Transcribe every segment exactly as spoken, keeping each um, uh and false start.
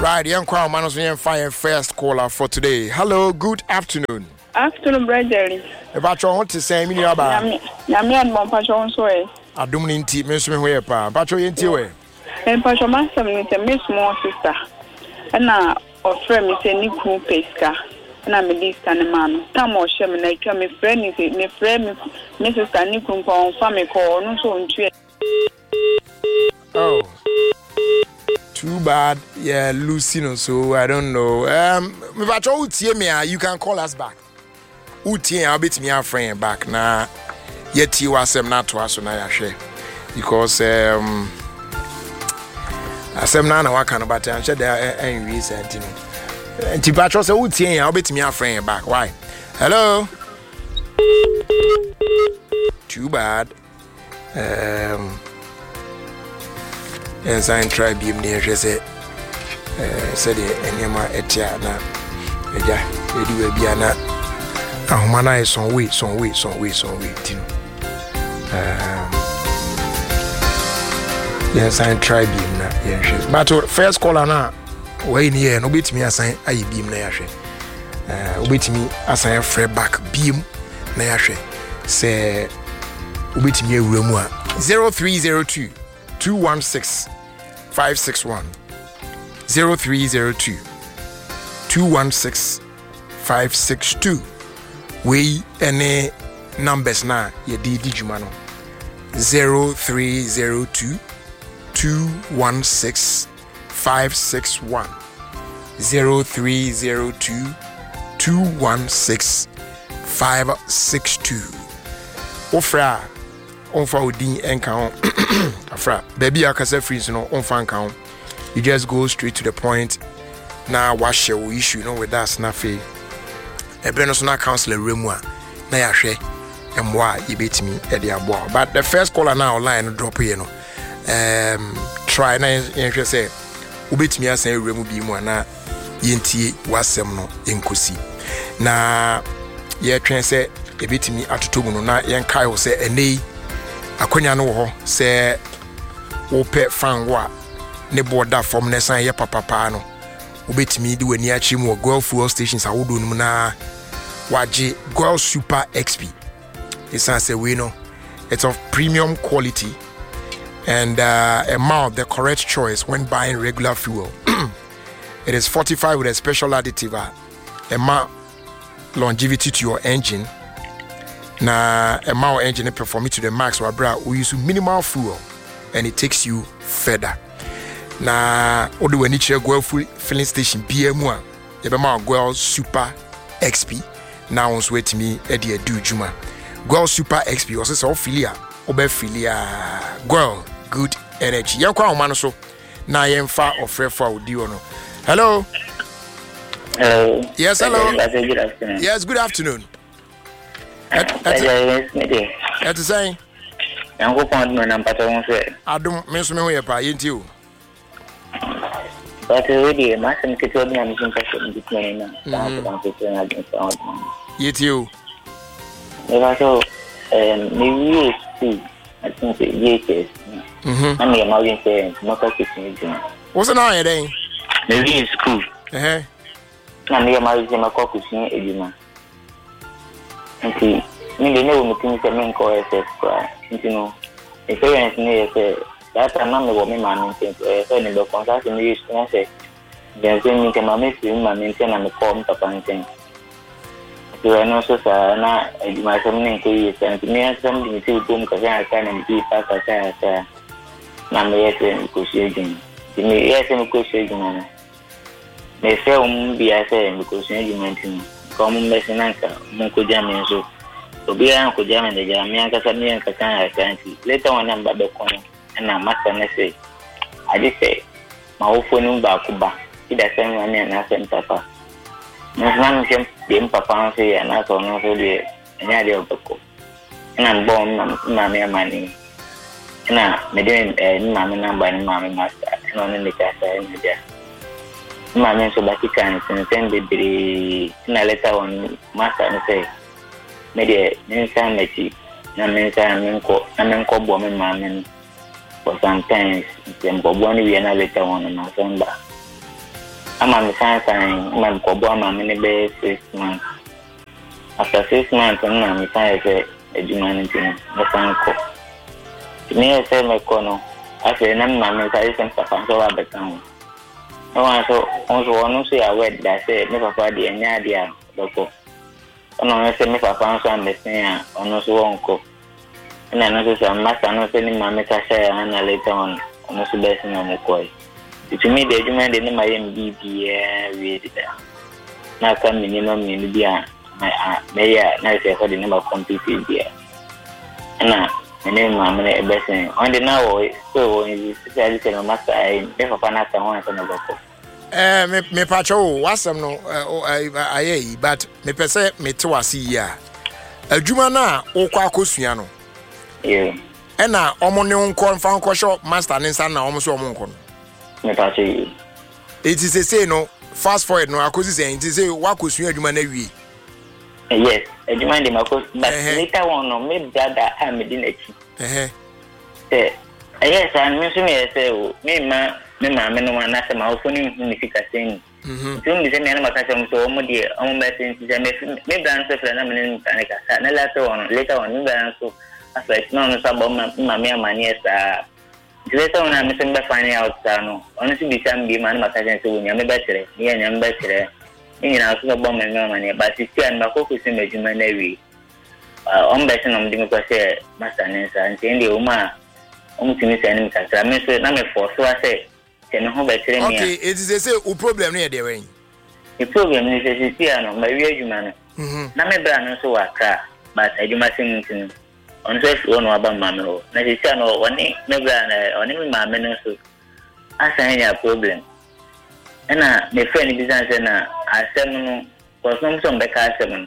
Right, young crowd man was fire first caller for today. Hello, good afternoon. Afternoon, brother. About your want to say me about Yami and Mompacho so I don't mean to miss me where pa Pacho into way. And Pacho Master with a miss more sister. And now or friend me say Niku Pesca. And I'm a list and a man. Come or shame and I come a friend is it, me friend Missus Niku on family call no so on Oh. Too bad, yeah, Lucy. So I don't know. Um, if I tell me, you can call us back. Uti, I'll bet me our friend back now. Yet you was not to us on I share because um, I said, Nana, what kind of batter and said there any reason, you know. And Tipacho said, Uti, I'll bet me our friend back. Why? Hello. Too bad. Um. Yes, I try beam near she said, said any more etiana. Yeah, you do a biana. Oh, man, I some way, some way, some way, some way, you know. Yes, I try beam now. Yes, but first caller now, wait here, no bit me assign I beam na she. Uh, wait me assign free back beam na she. Say, wait me a room zero three zero two. two one six five six one zero three zero two two one six five six two. We any numbers now ye di di jumano zero three zero two two one six five six one zero three zero two two one six five six two. Ofra onfa odin enka afra baby akasa free no onfa enka you just go straight to the point na wash your issue no with us na fe ebe no so na counselor room a na ya hwe emwa yebetimi e de abo but the first caller now online drop here no um try na yen hwe say ubetimi asan room bi mu na yentie wasem no enkosi na ye twen say ebetimi atotomu no na yen kai wo say enei akonya no ho se wo pe fan wo a ne border from ne san ye papa pa no obetimi di wani achi mu Goil fuel stations awodo num na waje Goil Super X P. Isan say we know it's of premium quality and uh, amount the correct choice when buying regular fuel. It is fortified with a special additive uh, amount longevity to your engine. Na amount engine perform it to the max wabra we use minimal fuel and it takes you further. Na odo wani chere Goil filling station B M one yebema Goil Super X P na ons wait me e de adu juma Goil Super X P was so filia obe filia Goil good energy yakwa omano so na yemfa ofre for odi ono. Hello. Hello. Yes, hello. Good afternoon. Yes, good afternoon. At at say Yango point no number to say Adum me so me we pa yenti o. But really my son ke to na mission person between na. Yeti o. Eva so um me see I think yes. Mhm. I'm your mouth say no ka kitchen. What's an eye then? Maybe in school. Eh. Na me mouth say ma ka kitchen eduma. Okay, me dey know me think say me ko S S kwa. You know, experience me say that time me wo me man think eh so ni do contract me use na say then say me ke ma me see ma me na me ko me papa think. So I know so sa na eduma say me ko use and me some me see boom ka say ka na me pa ka say say na me yes ko see again. Me yes me ko see again. Me say um bi say me ko see again. Como mesinanka munko jame so obi an ko jame de jame an kasa mi an kasa an kanti later one number be kono na master na say I just say ma wo fonu ba ku ba ida san wani na san papa na san kem dem papa say na so no so de nya de obako na bon na na me mani na me de na me na ba ni ma me master no ne kasa ni dia Mama so batikan sen bebre na leta on master no say me de mensa meti na mensa menko na menko bo me mama for sometimes dem bo bo ni we na leta on na samba I'm on the science and my Cobra, many be six months. After six months, I'm on the science a humanity, the Sanko. To me, I say my corner. I say, I'm not a some papa so at the town. No one so also want to say a word that say, never for the any idea, Boko. And I say, if I found some message on also uncle. And I notice I'm not sending my message and later on, almost best in the coy. To me, the human in my M B B, read it. Now come minimum in the my mayor, nice for the number of completed here. And my name, my money, blessing. On the now, so is a master. I never found out someone from the book. Eh, me me pacho, what's some no, I, but me per se, me to a see ya. A Jumana, o Quacosuano. Yeah. And now, Omonion corn found shop, master and son, almost Omoncon. Me pacho. It is a say no, fast forward, no, I could say, it is a Wacosuan Jumanevi. Yes, I demand him, of course, but later on, no, maybe that I'm in it. Eh, yes, I'm missing me, I say, me, ma, me, ma, me, no one, that's my phone, significant thing. Soon the same animal custom to almost the own message, maybe answer for an eminent mechanic, and later on, later on, you answer, as like no, about my mere money, sir. Later on, I'm missing by finding out, no, honestly, be some be man, my cousin, to win your better, yeah, and better. In our bomb and money, but it's still my focus in the human navy. On betting on the master and saying the Oma, only to miss any country. I mean, number four, so I say, can I hope I tell me? Okay, it is a say, who problem near the way. The problem is a piano, my real human. Number brand so I cry, but I do my singing on self one about Mamma. Necessarily, one never on even my men also. I say a problem. And uh, my friend business and uh, I seven was not some back at seven.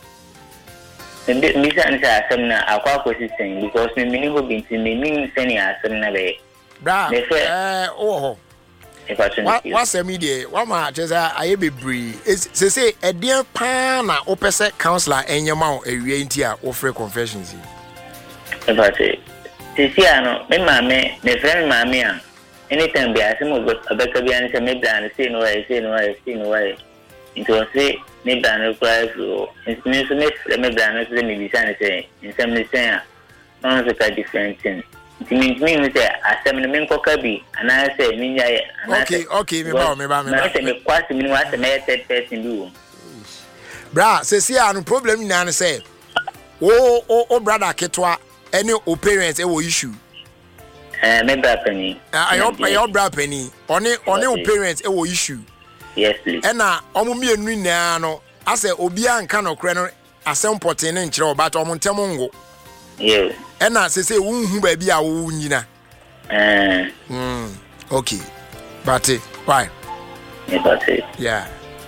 And this business are seven are quite consistent because me many who been to me mean sending us seven away. Bra, eh, oh, what's a media? What much is I be breed? Is say a dear pana opposite counselor and your mouth a reantia or free confessions. About it. This year, no, me, mammy, my friend, mammy. Anytime they ask him about a better be answer, maybe I say no way, say no way, say no way. It was say, maybe I require to instrument, maybe I not let me be sanitary. In some saying, no one's a different thing. It means me, I say, the main cockaby, and I say, me, okay, okay, me, me, me, I say, me, quite a minute, what a mere third person do. Bra, says here, no problem, Nana say, oh, oh, oh, brother, Ketwa, any parents, it will issue. Uh, maybe a penny. I hope my old bra penny. Only, only parents, it will issue. Yes, please. And now, Omu and Nano, I say, Obia and Cano Crenor, a some potin and chill, but Omontamongo. Yes. And I say, who baby, I will, Nina. Uh, hmm, okay. But, why? Yeah.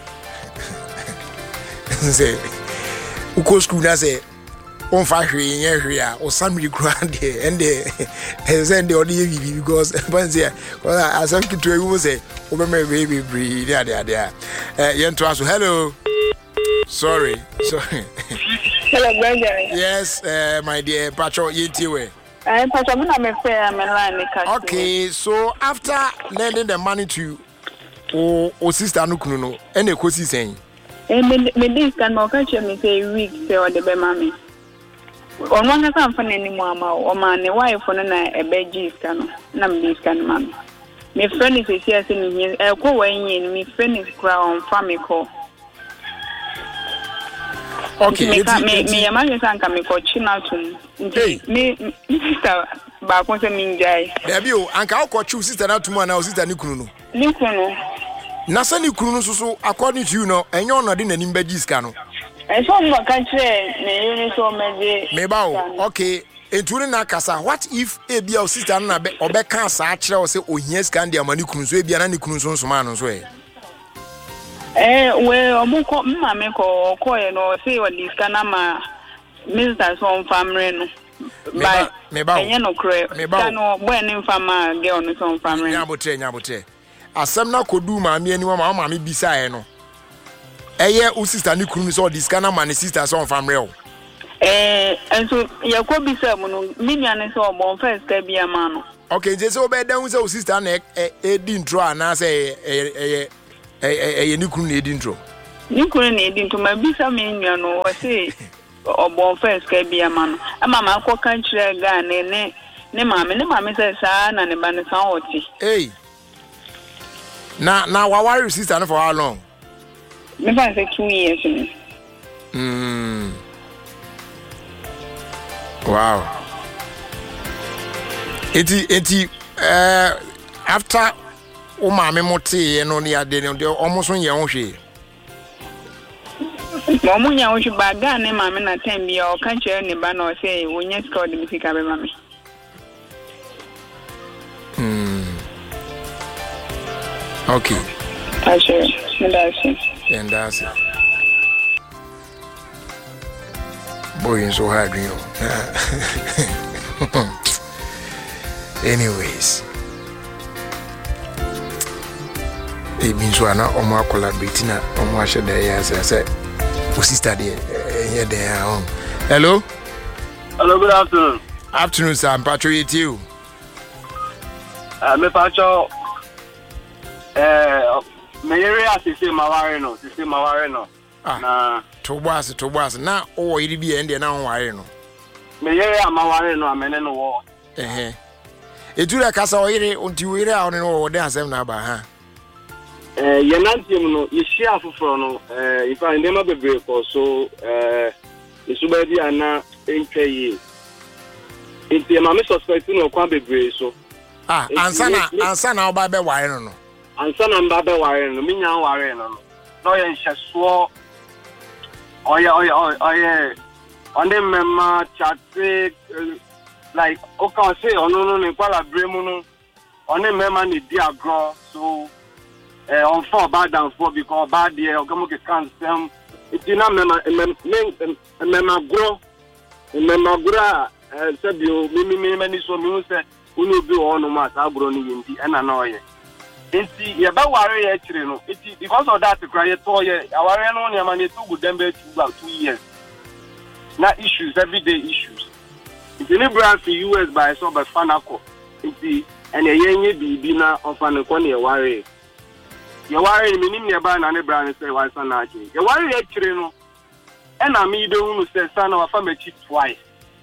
Say, Uko school, I say. On factory in area or somebody grand and they send the audio because once here, well, as I'm to you say, over my baby breed, there, there, there. Uh, you to ask, hello. Sorry, sorry. Hello, Gregory. Yes, uh, my dear Pacho, you too. I'm Pacho, I'm a fair, I'm a line. Okay, so after lending the money to oh, oh sister Nukuno, and the course is saying, and this can more catch me say week, say, or the mammy. On one of them for any mamma or man, a wife for a bed G's can, none this can, mammy. My friend is here saying, a co in me friend is crown family call. Okay, me, me, a man is coming for chin out to me, Mister Bakos and Minjay. Have you, Uncle Cochu, sister out to one house, sister Nikuno? Nikuno. Nasa Nikuno, so according to you, no, and you're not in an imbedis cano. I saw my country, me so many. Mebao, okay. Into na kasa, what if a be our sister na be obeka sa or say oh yes can dia mani kunu so e bia na ni kunu so so man so e. Eh we omuko mma me ko ko e no say o dis kana ma Mister so family no. Ba mebao. Enye no kre. Mebao no boy ni fama girl no so family. Nya botre nya botre. Asem na kodu ma me ani wa ma ma me bisa e no. Eye u sister ni kunu so dis kana ma ni sister so family o. Eh, and so you could be some million and so on first, baby, a man. Okay, just so bad down with sister neck, a didn't try and I say eh eh ni kunu na edi ntro ni kunu na edi ntro ma bisa me nwa no o say obon first ka bia ma no ama ma akọ kan kire ga ne ne ne maame ne maame say sa na ne ba ne san oti eh na na wa worry sister no for how long me fa say two years ni mm wow eti eti eh after o maame mote no ne ade ne omo so ye ho hwe mo mo nya wo ba ga ne maame na time bia o kan kire ne ba na o say wo nya ska o de mfika be maame mm okay Ashe ndasi and that's it boy so hard you know anyways it means we are not omo collaborating na omo ashe dey answer say o sister dey here there home. Hello hello good afternoon afternoon sir I'm patriotic you uh me pacho eh me area sisi maware no sisi maware no na to boss to boss na o yiri bi e na ware no me area maware no amene no wo eh etura kasa o yiri onti wire a ono wo de asem na ba ha eh yenantium no yeshi afoforo no eh ifa ndema bebre ko so eh isuba di ana entwaye enti ma me suspect no kwa bebre so ah ansana ansana oba be ware no no ansana mba be ware no minya ware no no ye nhyeso oya oya oya onde mema chate like oka say ono no ne kwala bremu no one mema ni di agro so eh on for bad and for because bad there okomo ke can sem itina mema mema gro mema gro eh sabio mimi mimi ni so mi se unu bi ono ma ta agro ni yindi ena na oye enti ye ba ware ye kire no enti because of that cry ye to ye aware no ne ma ne to good dembe about two years na issues everyday issues enti ne brand for U S by so by fanako enti ene ye nye bibi na ofan ko ne ware ye ware ni nim ne ba na ne brand say wa sana ake ye ware ye kire no ena mi de hunu say sana wa fa mechi twice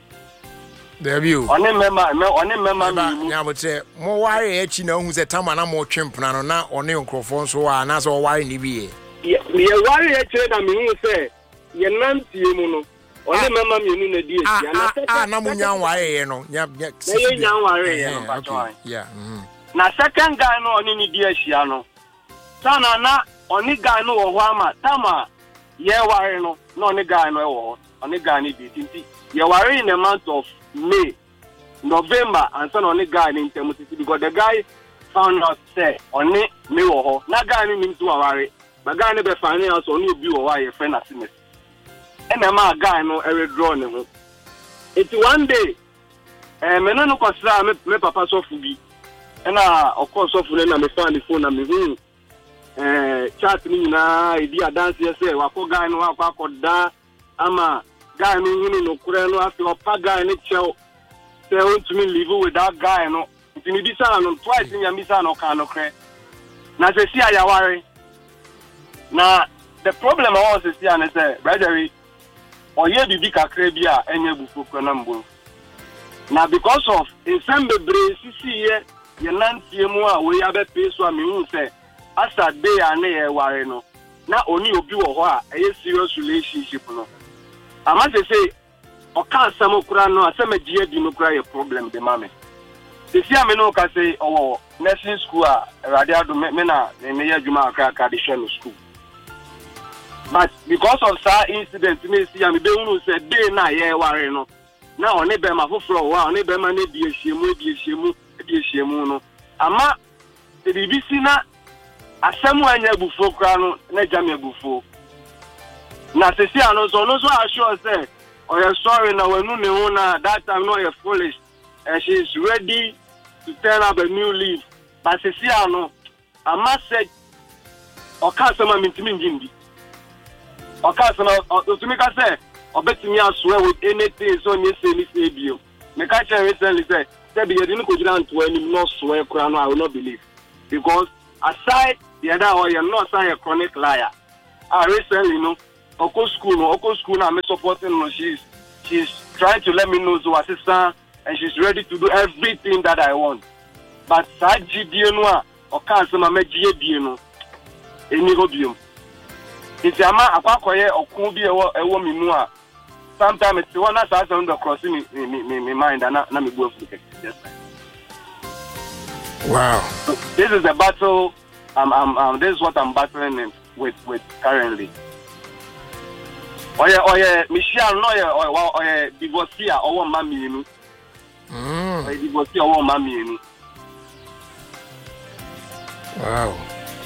there you one member me one member mi nya bote mo ware e chi na hu se tama na mo twempna no na one nkrofo nso wa na so ware ni bi ye ye ware e chi na mi hu se ye nantie mu no one member mi nu na di esi na ah na mo nya ware ye no nya nya ye nya ware ye no pato yeah mhm na second guy no oni ni di esi ano sana na oni guy no wo ho ama tama ye ware no na oni guy no e wo oni guy ni di tinti ye ware in a month of May, November, and so on the guy in Timothy because the guy found out say only me or her. Not guy in to a worry, but guy never find out only you or why a friend as him. And a man guy no every drawn. It's one day, and me no consider me papa so fubi. And uh, of course, so for them, me find the phone and me ring. Eh, chat me na idea dance say wa ko guy no wa ko da ama guy no you no kure no after opa guy no cheo say want to me live with that guy no it me bisa no twice me bisa no kan no kre na say see ya worry na the problem I want to see and say brother or ye bibi kakre bia enye bufu kro na mbo na because of in some bebre sisi ye ye nantie mu a we ya be pay so me hu say asa day ane ye worry no na oni obi wo ho a e serious relationship no I must say, o can some kura no asema G A D no kura a problem the mame. The see me no ka say oh nursing school a radio do me na me ya juma aka ka de share school. But because of that incident me see am be unu say day na ye ware no. Na oni be ma foforo wa oni be ma na di ehiemu di ehiemu di ehiemu no. Ama the B B C na asemu anya bufo kura no na jam bufo. Na sisi ano so no so assure say oh you're sorry na we no me una that time no you're foolish and she is ready to turn up a new leaf but sisi ano I must say o ka sama mintimi ngindi o ka sama o tumi ka say o betimi aswear with anything so ni say ni say bio me ka tell recently say say be you no go jira nto ani no swear kura no I will not believe because aside the other or you're not a chronic liar. I recently, you know, Oko school, no, Oko school, I'm supporting her. She's she's trying to let me know so assistant, and she's ready to do everything that I want. But side G D N or cancer, my G D N, any obium. It's a man, a quacker or could be a woman. Sometimes it's one that's on the crossing me mind, and not me go for the yes. Wow. So this is the battle. Um, um, um, this is what I'm battling with with currently. Oh yeah, oh yeah, Michelle, no yeah, oh oh yeah, divorcee or one mommy, you know. Mm. Oh, divorcee or one mommy, you know. Wow.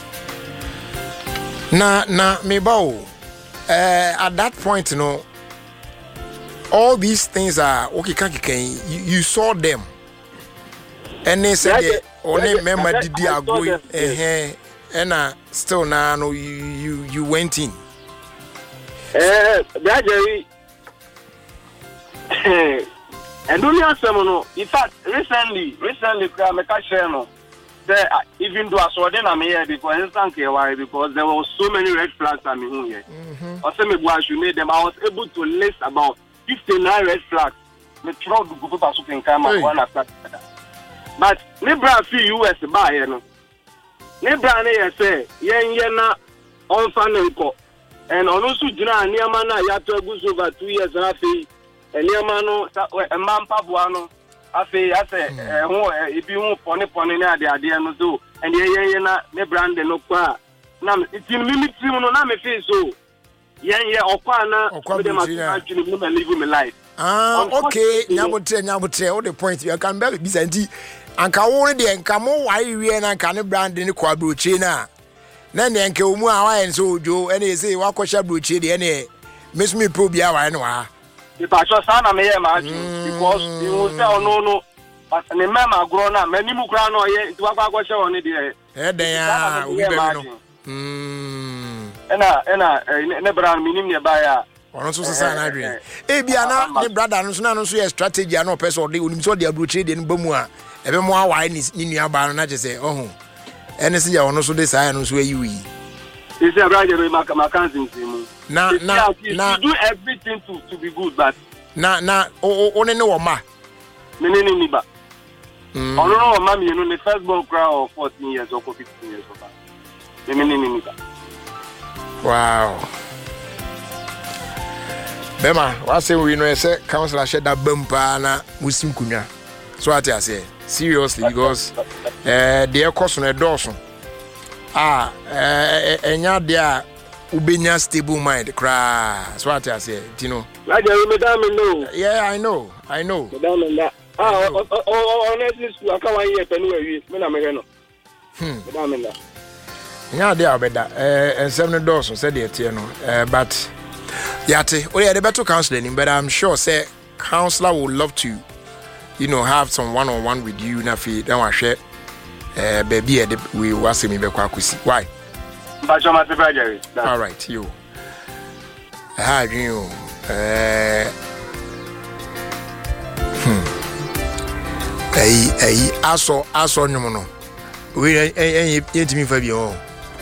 Na na me bow. Uh, at that point, you know, all these things are okay. Can you, you saw them, and they said, yeah, only yeah, member did they are going, eh, and uh, still now, no, you you you went in. Eh, Jerry. And only answer, no. In fact, recently, recently, I make a share, no. Even though I saw them, I'm here because thank you why because there were so many red flags I'm here. Also, me boy, you made them. I was able to list about fifty-nine red flags. Me try to go for so can come one after another. But me brand feel U S buy you know. Me brand here say yen yen na on fan nko. And also jina niama na ya to over two years na fe. And niama no e man pabuano. Afe ase ho ebi hu pone pone na ade ade no so and ye ye na me brand no kwa na itin mi team no na me fe so ye ye okwa na me dem atwini me live my life. Ah okay nyabotre nyabotre all the point you can be bisanti anka wo de anka mo wai wie na anka ne brand ne kwa broche na na ne anka omu a wa en so ojo ene say wa kwasha broche de ene miss me pro bia wa ne wa. If I just saw me because you will say no no, but the mama grown up, many more grown up here. To what I show on it here. Eh, they are. Hmm. Ena ena ne brand minim nearby. Ono so say na adwen. E bia na ne brother no so na no so strategy na person dey onim so dey abroche dey no bamu a ebe mo awai ni nua ba no na je say ohun. Ene se ya ono so dey say no so ayi. It's a brother my my cousin team. Na na na do everything to to be good but na na o o ne ne wo ma me ne ne ni ba mm ono no ma me no ne first born crowd of fourteen years or fifteen years oba me ne ne ni ba. Wow. Bema wa say we know say councilor shed that bumper na musim kunwa so ati ase seriously because eh the cost no doso ah eh enya dia ubenya stable mind cry so what I say you know like you madam know yeah I know I know madam that ah honestly school aka one year penu awie me na me he no hmm madam that nya dia obeda eh ensem no doso said the tie no eh but yate o yeah the better counseling but I'm sure say counselor would love to you know have some one on one with you na fi dan wa hwe eh baby we was me be kwa kusi why. All right, you. How do you? Uh, hmm. Hey, hey, aso, aso, no, no. We ain't ain't me for you.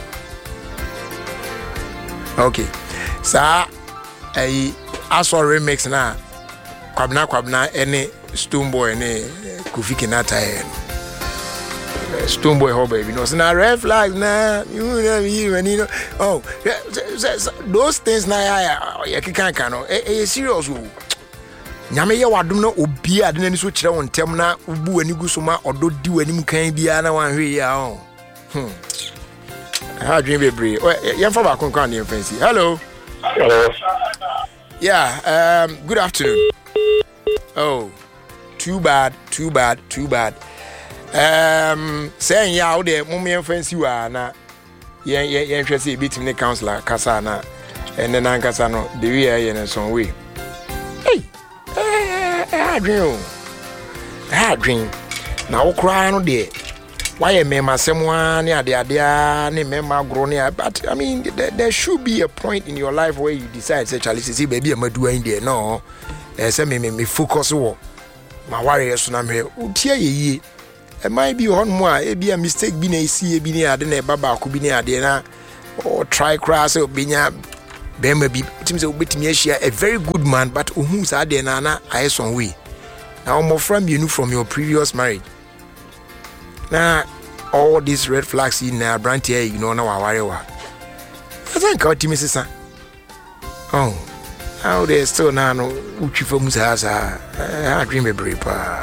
Okay, so hey, aso remix na. Kwabna kwabna any Stone Boy any Kofi Kinata. Stone Boy ho baby no so na red flag na you know you and you know oh those things na ya ya kikan kan no eh serious o nyame ye wadom na obi ade na ni so kire won tem na ubu ani gu so ma odo di wani mu kan bia na wan hwe ya oh hmm ha dream bebre ye fa ba kon kan dey fancy hello hello yeah um good afternoon oh too bad too bad too bad. Um, saying ya o de mummy fancy wa na yen yen yen hwese bitim ne counselor kasa na ene na kasa no the way yen some way hey eh eh adwen o adwen na wo kra no de why e mema semwa ne ade ade a ne mema agro ne but I mean there, there should be a point in your life where you decide say Charlie see baby amadu an there no eh say me me focus wo ma worry so na me utie ye it might be on more, it be a mistake, be a see, be a dinner, baba, could be near dinner, or try crass or be near Bema be teams of Bitmia, a very good man, but who's are there, Nana, I saw we. Now, more from you knew from your previous marriage. Now, all these red flags in our brand here, you know, now I worry. I think out to Missus Oh, how they still now know which from has a dream a brief.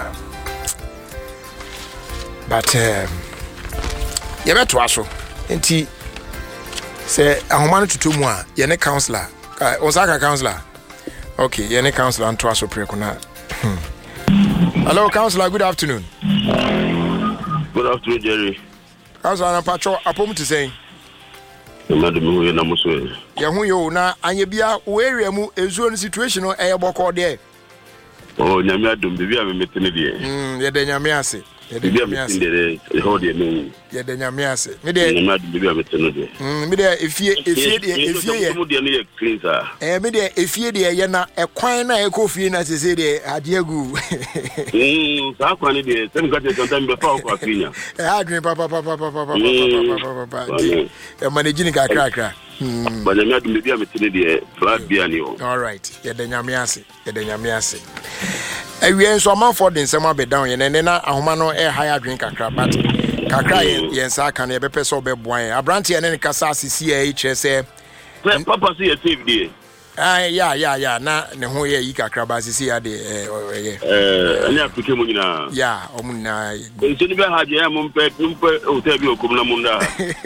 But, um, you better also, and tea. Say, I want to two more. You're a counselor. Osaka counselor. Okay, you're a counselor and twice precona. Hello, counselor. Good afternoon. Good afternoon, Jerry. Counselor, I'm Pacho. I'm to say. Madam, who are Namuswell. Yahu, you now, and you be a where mu a zone situation or air book or there. Oh, Yamadum, the Via Metinidi. Hm, you're the Yamiasi. You're the Yamiasi. The whole day. You're the Yamiasi. Me there, Hm, me there, if you, if you, if you, if you, eh, me there, if you, dear, you're not a quine, a coffee, as I say, there, Adiagu. Hm, how can it be? Some got it sometime before Quafina. I drink, papa, papa, papa, papa, papa, a managing a cracker. But I'm not to be a Metinidi, flat Bianio. All right, you're the Yamiasi, you're the Yamiasi. We are so much for the summer be down, and then a humano a higher drink a crab, but Kakra, yes, I can be so be boy. A brandy and then Casasi C H S A. Papa see a safe day. Ah, yeah, yeah, yeah. Now, the whole year, you can crab as you see a day. Uh, and you have to come in. Yeah, Omuna. It's only had your mumpet, mumpet, or tell you, Kumamunda.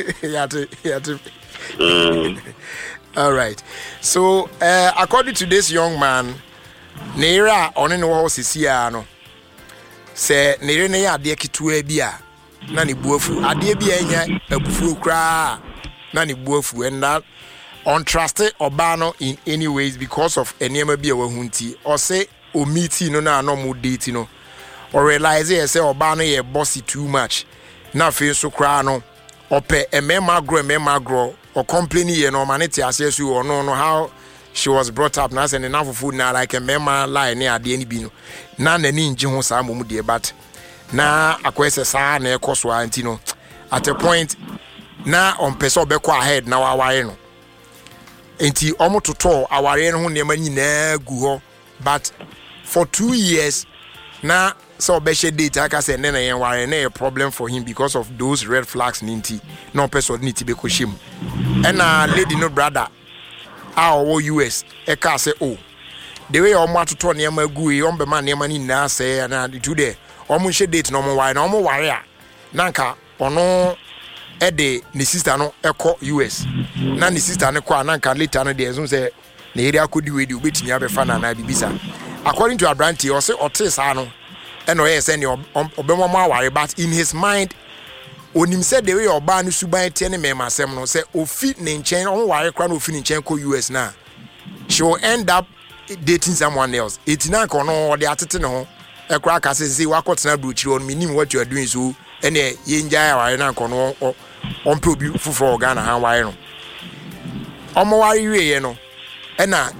All right. So, uh, according to this young man, Nera on no house is here. No, say Nera near dear Kitua Bia, Nanny Bufu, Adia Bia, a Bufu cra, Nanny Bufu, and that untrusted Obano in any ways because of any Bia Hunti, or say, or meeting no no more dating, no, or realize it, say Obano ye bossy too much. Now feel so crano, or pay a mema grow, a mema grow, or complaining, and no manity as you or no, no, how. She was brought up now and enough of food now like a mema lie near the any bino. None the ninja who some dear but now a question san a coswa antino. At a point now on peso bequa ahead now our eno. Ain't he almost to tour our eno who never ne guho. But for two years now so beshe date like I said then I war a problem for him because of those red flags ninty no person need to be kushim. And a lady no brother. Our U S, a car say, oh, the way I'm to turn near my gui, on the man near money now say, and today, almost she date no more wine, no more warrior. Nanka, or no, a day, the sister no, echo U S. Nan the sister no, Nanka later, and there's no say, the area could do with you, which never fan and I be bisa. According to a brandy, or say, or Tessano, and or yes, any Obama worry, but in his mind, when him said the way your ban is to buy ten members, no say, oh, fit name chain, on wire crown of finishing co U S now. She will end up dating someone else. It's not on all the attitude. A crack as say, what what's not brute on meaning what you are doing so, and a yinja or an uncle or on pro beautiful for Ghana, how I know. Omo wari you know, and now.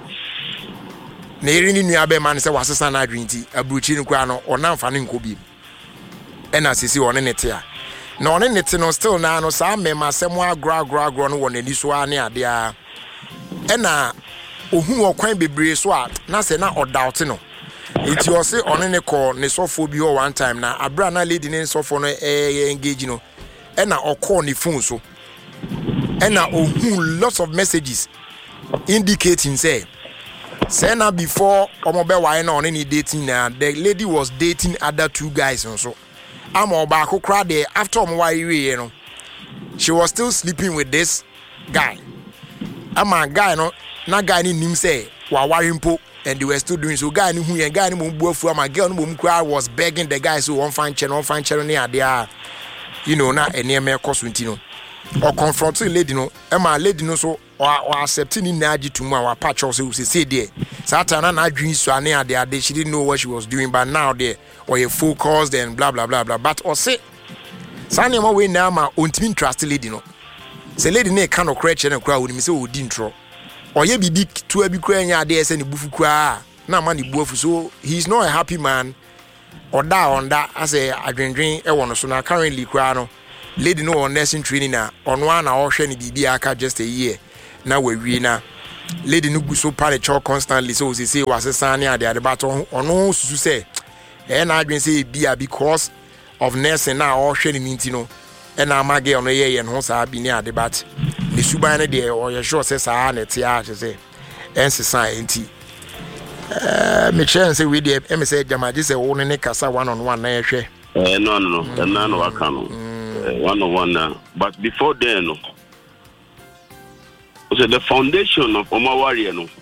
Nearing new abe man say was a son I drink tea, a bruchin crano or non fanning could and as you see on it here. No, on it no still now, no, some member, somewhere gra gra grown one in this one near there. And now, who are quite be brave swat, nothing or doubting. No, it's your say on any call, Nesophobia one time now, a brand lady in Sophone engaging, no, and now or call the phone so. And now, oh, lots of messages indicating say. Say now before Omobe wine on any dating now, the lady was dating other two guys also. I'm all back who cried there after Omo you know. She was still sleeping with this guy. I'm a guy no, na guy ni him say wa warimpo and they were still doing so. Guy ni who and guy ni mumbu fu my girl no mumkra was begging the guy so one fine channel, one fine channel near there. You know na any me cost no. Or confront lady no, Emma lady no so or accepting in Naji to my patch also say there. Satana na dream so near there she didn't know what she was doing, but now there or you focused and blah blah blah blah. But or say Sanya ma we now ma ontimi trust lady no. Say lady na kind of crutch and crowd with me say odi intro. Or ye be big to be kra nya there say ni bufu kra na ma ni bufu so he's not a happy man oda onda ase adwendwen e wono so na currently kura no lady no on nursing training na ono na ohwe ni bibi aka just a year na wawie na lady no guso pare cho constantly so say say was san ya the but ono susu say e na adwen say bia because of nursing na ohwe ni nti no e na amage ono ye ye no sa bi ni ade but ni suban ne de o ye sure say sa na ti a say ensesa enti eh me share say we dey em say jamaji say wo ne kasa one on one na ye hwe eh no no no na no waka no one on one now. But before then no so the foundation of Oma Warrior no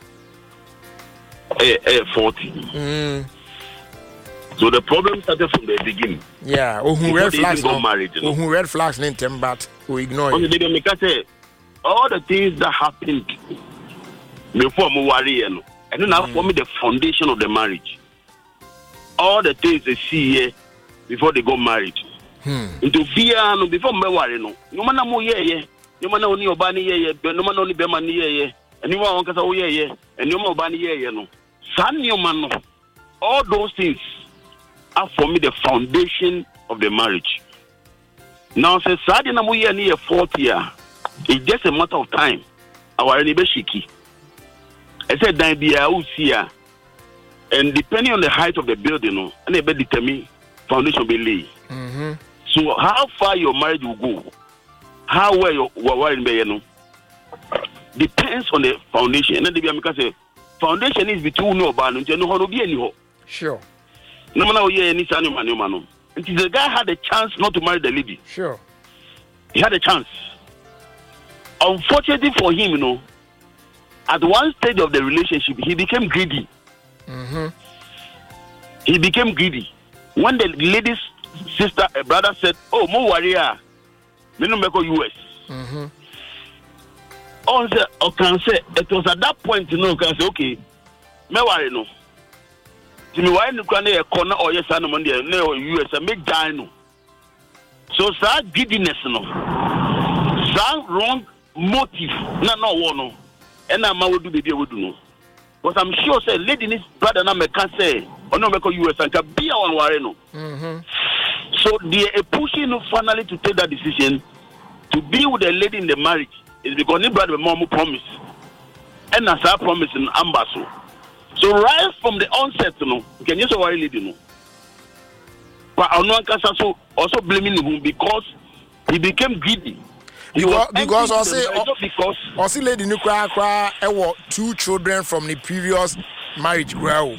eh eh forty mm. So the problem started from the beginning. Yeah, oh who red flags got married, you know? Oh who red flags in them but we ignore it. They make us say all the things that happened before Oma Warrior no and then now for me the foundation of the marriage. All the things they see here before they got married. Hmm. Into fear no before me worry no. No man mo ye ye. No man oni oba ni ye ye. No man oni be man ni ye ye. Any one kasa o ye ye. And no man oba ni ye ye no. San ni man no. All those things are for me the foundation of the marriage. Now say sad na mo ye ni ye forty year. It's just a matter of time. Our ni be shiki. I said dan bia o sia. And depending on the height of the building no, and it be determine foundation be lay. Mm-hmm. So how far your marriage will go, how well your wife be, you know, depends on the foundation. And then the American say foundation is between no ban and no how be any. Sure. No matter yeah any son man no man. Until the guy had a chance not to marry the lady. Sure. He had a chance. Unfortunately for him, you know, at one stage of the relationship, he became greedy. Mm-hmm. He became greedy. When the lady's sister, a brother said, "Oh, mo warrior, me no make U S." Mm-hmm. On say, I can say it was at that point, you know, can say, okay, me worry no. To me, why no can a corner or yes, I no money, no U S, I make dino. So, sir, greediness, no, sir, wrong motive, no, no, no, and I'm will do baby, I will do no. But I'm sure, say, lady, this brother, na me can say, or no, make U S and can be our worry no. Mm-hmm. So they are pushing you finally to take that decision to be with a lady in the marriage is because they brother mom promise. And as I promise in Ambasso. So right from the onset, you know, you can just worry lady, you know. But I know also also blaming him because he became greedy. He because because I say because I see lady no cry cry I two children from the previous marriage grow.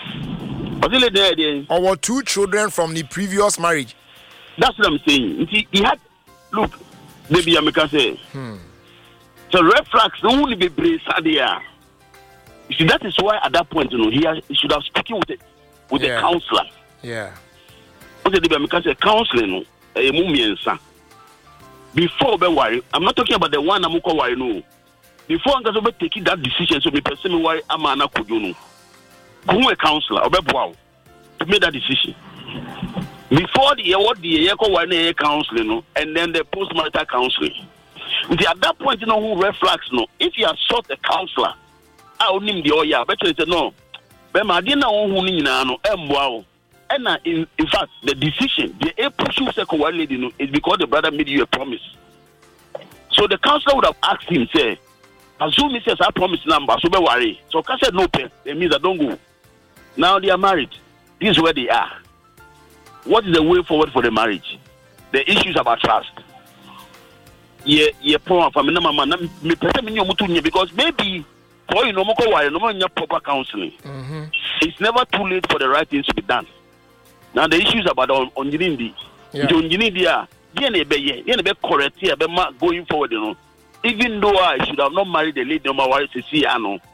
Or two children from the previous marriage. That's what I'm saying. He, he had look, baby America say. Hmm. So red flags don't only be brave there. You see, that is why at that point, you know, he, has, he should have spoken with the, with yeah. the counselor. Yeah. Okay, baby America say counseling, a mummy son. Before be worry, I'm not talking about the one I'm going worry no. Before I'm going to take that decision, so me person why I'm not could you know. Who a counselor or to make that decision before the what the echo one counseling and then the post-marital counseling. At that point, you know who red flags no. If you have sought a counselor, I will name the oya. But you say no. But I didn't know who you know. And in in fact, the decision the push you second one lady no is because the brother made you a promise. So the counselor would have asked him, say, assume he says I promise number, so be worry. So I said no pay. It means I don't go. Now they are married. This is where they are. What is the way forward for the marriage? The issues about trust. Yeah, yeah, poor family man. Me person me nyomutu because maybe for you no more why no more proper counseling. Mm-hmm. It's never too late for the right things to be done. Now the issues about on on Jinindi. Yeah. On Jinindi, yeah, yeah, yeah, yeah, be correct here, be going forward, you know. Even though I should have not married the lady, no matter what to see, I know.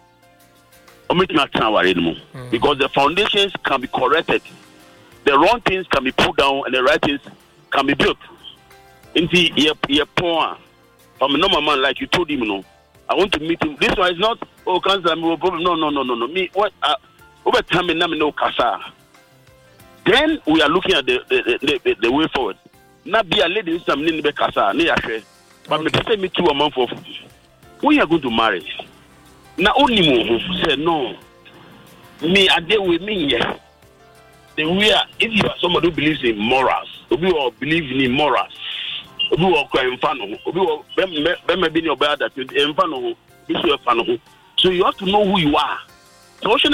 Mm-hmm. Because the foundations can be corrected, the wrong things can be put down, and the right things can be built. Into your poor from a normal man, like you told him, you know, I want to meet him. This one is not oh cancer, no problem. No, no, no, no, no. Me what? Uh, over time, me no casa. Then we are looking at the the, the, the, the way forward. Not be a lady in some name be casa, ne yashe. But me say me two a month of who you are going to marry. Now only more say no. Me I deal with me yeah. the way if you are somebody who believes in morals, obi or believe in morals, obi or crime fan, obi or maybe in your bad that in fan, so you have to know who you are. So